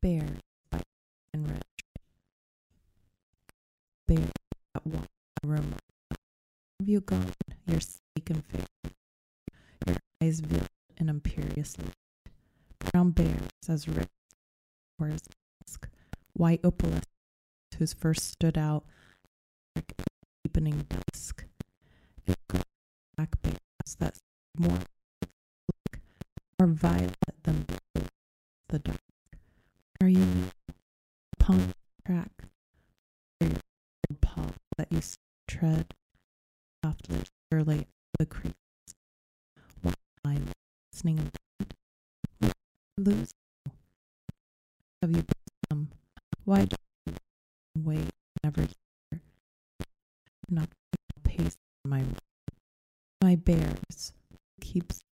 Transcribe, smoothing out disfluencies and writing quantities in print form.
Bears by and Rich. Bears that walk the room. Have you gone, your sleek and fair, your eyes veiled in imperious light? Brown bears as rich or as dusk, white opalescent whose first stood out like a deepening dusk. Black bears that more more violet than blue, the dark. Are you now upon the track? Or your old paw that you tread softly, surely the creeks? While I'm listening in bed, will I lose you? Have you become? Why do you wait, never hear? Not pace my bears keeps